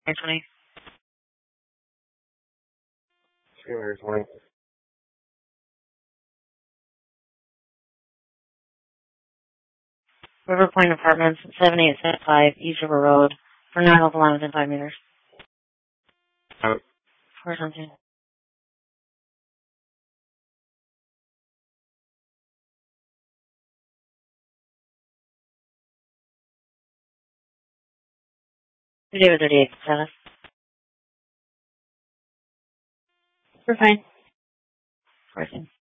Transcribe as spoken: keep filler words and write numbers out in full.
twenty. January twenty. River Point Apartments, seven eight seven five East River Road, for non-local line within five meters. Out. four something. David thirty-eight status. We're fine. Pricing.